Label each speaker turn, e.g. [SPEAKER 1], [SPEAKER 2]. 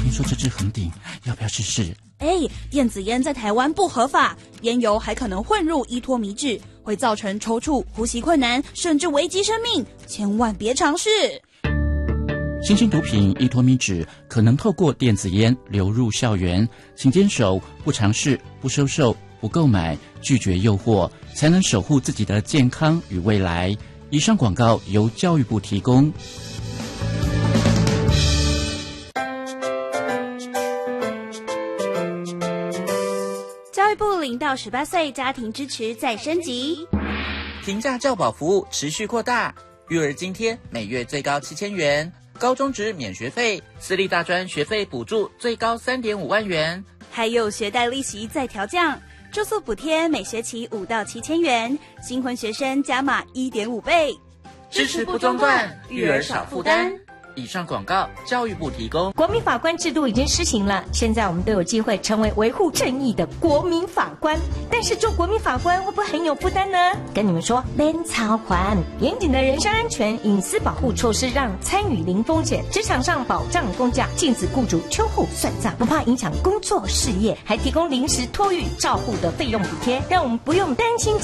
[SPEAKER 1] 听说这支很顶，要不要试试？
[SPEAKER 2] 电子烟在台湾不合法，烟油还可能混入依托米酯，会造成抽搐、呼吸困难，甚至危及生命，千万别尝试。
[SPEAKER 1] 新兴毒品依托米酯可能透过电子烟流入校园，请坚守不尝试、不收受、不购买，拒绝诱惑，才能守护自己的健康与未来。以上广告由教育部提供。
[SPEAKER 2] 教育部0到18岁家庭支持再升级，
[SPEAKER 3] 平价教保服务持续扩大，育儿津贴每月最高7000元，高中职免学费，私立大专学费补助最高3.5万元，
[SPEAKER 2] 还有学贷利息再调降，住宿补贴每学期5到7000元，新婚学生加码1.5倍，
[SPEAKER 3] 支持不中断，育儿少负担。以上广告教育部提供。
[SPEAKER 4] 国民法官制度已经施行了，现在我们都有机会成为维护正义的国民法官。但是做国民法官会不会很有负担呢？跟你们说，免操烦，严谨的人身安全隐私保护措施让参与零风险，职场上保障工价，禁止雇主秋后算账，不怕影响工作事业，还提供临时托育照护的费用补贴，让我们不用担心